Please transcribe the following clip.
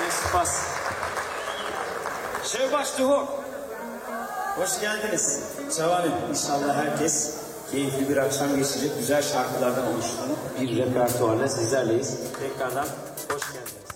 Spas. Şevbaş Duhok. Hoş geldiniz. Sevalim. İnşallah herkes keyifli bir akşam geçirecek güzel şarkılardan oluştuğunu bir repertuarla sizlerleyiz. Tekrardan hoş geldiniz.